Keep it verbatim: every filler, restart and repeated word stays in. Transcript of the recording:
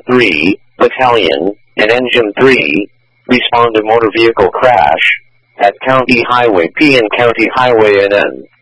three, Battalion, and Engine three, respond to motor vehicle crash at County Highway P and County Highway N N.